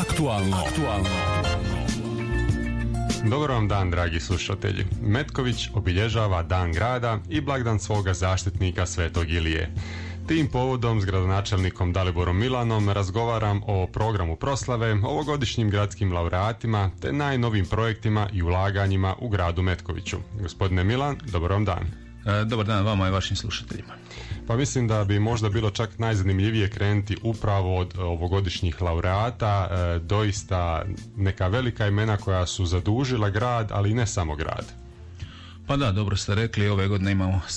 Aktualno. Dobar vam dan, dragi slušatelji. Metković obilježava Dan grada i blagdan svoga zaštitnika Svetog Ilije. Tim povodom s gradonačelnikom Daliborom Milanom razgovaram o programu proslave, ovogodišnjim gradskim laureatima te najnovim projektima i ulaganjima u gradu Metkoviću. Gospodine Milan, dobar vam dan. Dobar dan vama i vašim slušateljima. Pa mislim da bi možda bilo čak najzanimljivije krenuti upravo od ovogodišnjih laureata, doista neka velika imena koja su zadužila grad, ali i ne samo grad. Pa da, dobro ste rekli, ove godine imamo